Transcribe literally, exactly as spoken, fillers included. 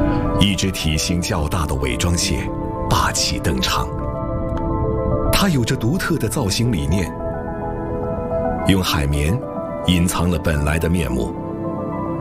一只体型较大的伪装蟹霸气登场。它有着独特的造型理念，用海绵隐藏了本来的面目，